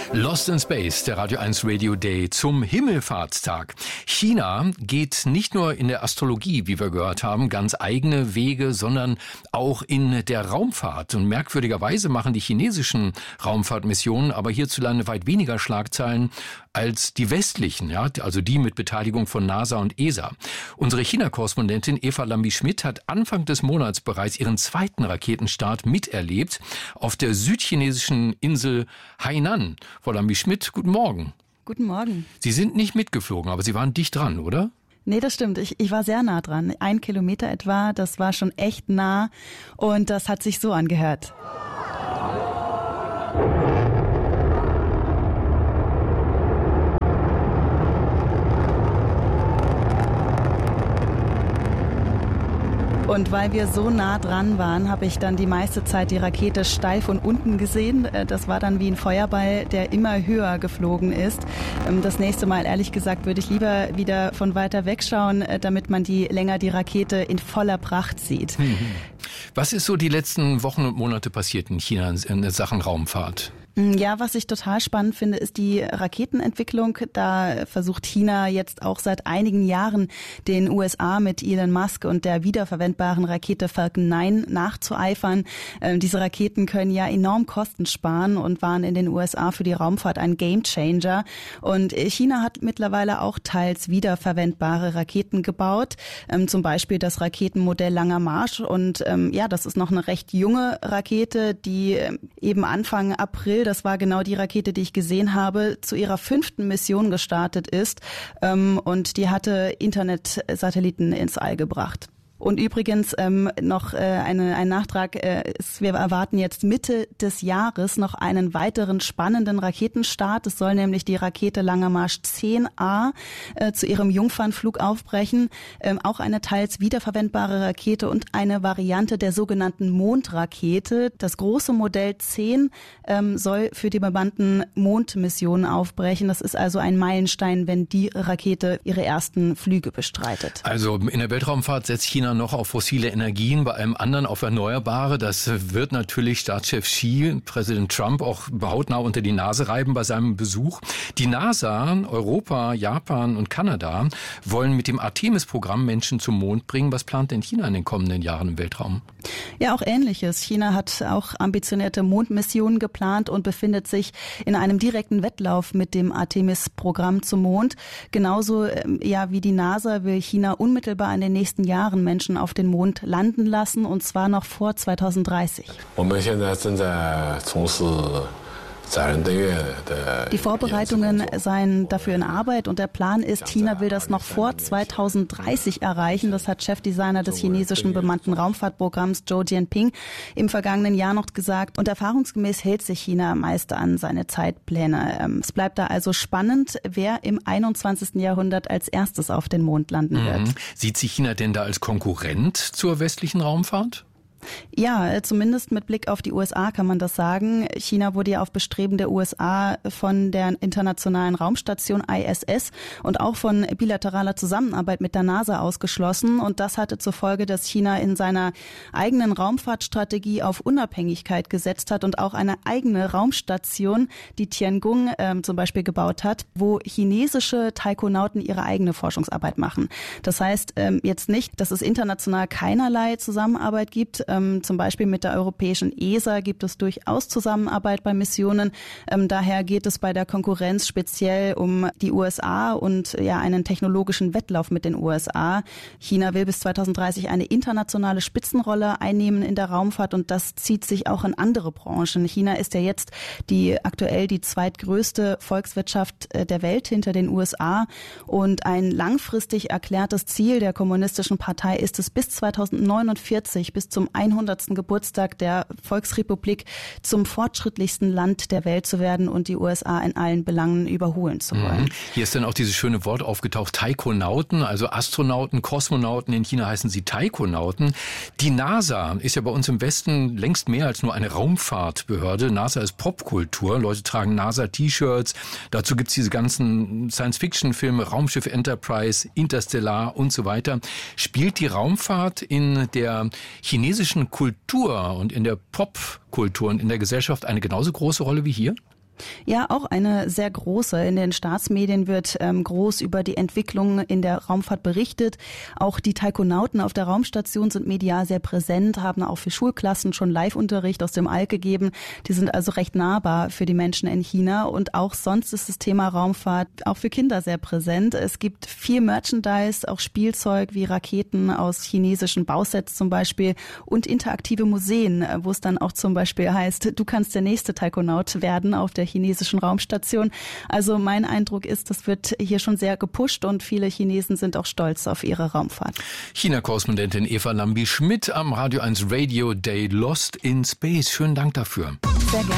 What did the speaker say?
Lost in Space, der Radio 1 Radio Day zum Himmelfahrtstag. China geht nicht nur in der Astrologie, wie wir gehört haben, ganz eigene Wege, sondern auch in der Raumfahrt. Und merkwürdigerweise machen die chinesischen Raumfahrtmissionen aber hierzulande weit weniger Schlagzeilen als die westlichen, ja, also die mit Beteiligung von NASA und ESA. Unsere China-Korrespondentin Eva Lambi-Schmidt hat Anfang des Monats bereits ihren zweiten Raketenstart miterlebt auf der südchinesischen Insel Hainan. Frau Lambi-Schmidt, guten Morgen. Guten Morgen. Sie sind nicht mitgeflogen, aber Sie waren dicht dran, oder? Nee, das stimmt. Ich war sehr nah dran. 1 Kilometer etwa, das war schon echt nah und das hat sich so angehört. Und weil wir so nah dran waren, habe ich dann die meiste Zeit die Rakete steil von unten gesehen. Das war dann wie ein Feuerball, der immer höher geflogen ist. Das nächste Mal, ehrlich gesagt, würde ich lieber wieder von weiter wegschauen, damit man die Rakete in voller Pracht sieht. Was ist so die letzten Wochen und Monate passiert in China in Sachen Raumfahrt? Ja, was ich total spannend finde, ist die Raketenentwicklung. Da versucht China jetzt auch seit einigen Jahren den USA mit Elon Musk und der wiederverwendbaren Rakete Falcon 9 nachzueifern. Diese Raketen können ja enorm Kosten sparen und waren in den USA für die Raumfahrt ein Gamechanger. Und China hat mittlerweile auch teils wiederverwendbare Raketen gebaut, zum Beispiel das Raketenmodell Langer Marsch. Und das ist noch eine recht junge Rakete, die eben Anfang April, das war genau die Rakete, die ich gesehen habe, zu ihrer 5. Mission gestartet ist und die hatte Internetsatelliten ins All gebracht. Und übrigens noch ein Nachtrag, wir erwarten jetzt Mitte des Jahres noch einen weiteren spannenden Raketenstart. Es soll nämlich die Rakete Langer Marsch 10A zu ihrem Jungfernflug aufbrechen. Auch eine teils wiederverwendbare Rakete und eine Variante der sogenannten Mondrakete. Das große Modell 10 soll für die bemannten Mondmissionen aufbrechen. Das ist also ein Meilenstein, wenn die Rakete ihre ersten Flüge bestreitet. Also in der Weltraumfahrt setzt China noch auf fossile Energien, bei allem anderen auf Erneuerbare. Das wird natürlich Staatschef Xi, Präsident Trump, auch hautnah unter die Nase reiben bei seinem Besuch. Die NASA, Europa, Japan und Kanada wollen mit dem Artemis-Programm Menschen zum Mond bringen. Was plant denn China in den kommenden Jahren im Weltraum? Ja, auch Ähnliches. China hat auch ambitionierte Mondmissionen geplant und befindet sich in einem direkten Wettlauf mit dem Artemis-Programm zum Mond. Genauso wie die NASA will China unmittelbar in den nächsten Jahren Menschen auf den Mond landen lassen, und zwar noch vor 2030. Die Vorbereitungen seien dafür in Arbeit und der Plan ist, China will das noch vor 2030 erreichen. Das hat Chefdesigner des chinesischen bemannten Raumfahrtprogramms Zhou Jianping im vergangenen Jahr noch gesagt. Und erfahrungsgemäß hält sich China meist an seine Zeitpläne. Es bleibt da also spannend, wer im 21. Jahrhundert als erstes auf den Mond landen wird. Sieht sich China denn da als Konkurrent zur westlichen Raumfahrt? Ja, zumindest mit Blick auf die USA kann man das sagen. China wurde ja auf Bestreben der USA von der internationalen Raumstation ISS und auch von bilateraler Zusammenarbeit mit der NASA ausgeschlossen. Und das hatte zur Folge, dass China in seiner eigenen Raumfahrtstrategie auf Unabhängigkeit gesetzt hat und auch eine eigene Raumstation, die Tiangong zum Beispiel gebaut hat, wo chinesische Taikonauten ihre eigene Forschungsarbeit machen. Das heißt jetzt nicht, dass es international keinerlei Zusammenarbeit gibt. Zum Beispiel mit der europäischen ESA gibt es durchaus Zusammenarbeit bei Missionen. Daher geht es bei der Konkurrenz speziell um die USA und einen technologischen Wettlauf mit den USA. China will bis 2030 eine internationale Spitzenrolle einnehmen in der Raumfahrt und das zieht sich auch in andere Branchen. China ist ja jetzt aktuell die zweitgrößte Volkswirtschaft der Welt hinter den USA und ein langfristig erklärtes Ziel der Kommunistischen Partei ist es, bis 2049, bis zum 100. Geburtstag der Volksrepublik zum fortschrittlichsten Land der Welt zu werden und die USA in allen Belangen überholen zu wollen. Hier ist dann auch dieses schöne Wort aufgetaucht, Taikonauten, also Astronauten, Kosmonauten. In China heißen sie Taikonauten. Die NASA ist ja bei uns im Westen längst mehr als nur eine Raumfahrtbehörde. NASA ist Popkultur. Leute tragen NASA-T-Shirts. Dazu gibt's diese ganzen Science-Fiction-Filme, Raumschiff Enterprise, Interstellar und so weiter. Spielt die Raumfahrt in der chinesischen Kultur und in der Popkultur und in der Gesellschaft eine genauso große Rolle wie hier? Ja, auch eine sehr große. In den Staatsmedien wird groß über die Entwicklung in der Raumfahrt berichtet. Auch die Taikonauten auf der Raumstation sind medial sehr präsent, haben auch für Schulklassen schon Live-Unterricht aus dem All gegeben. Die sind also recht nahbar für die Menschen in China. Und auch sonst ist das Thema Raumfahrt auch für Kinder sehr präsent. Es gibt viel Merchandise, auch Spielzeug wie Raketen aus chinesischen Bausets zum Beispiel und interaktive Museen, wo es dann auch zum Beispiel heißt, du kannst der nächste Taikonaut werden auf der chinesischen Raumstation. Also mein Eindruck ist, das wird hier schon sehr gepusht und viele Chinesen sind auch stolz auf ihre Raumfahrt. China-Korrespondentin Eva Lambi-Schmidt am Radio 1 Radio Day Lost in Space. Schönen Dank dafür. Sehr gerne.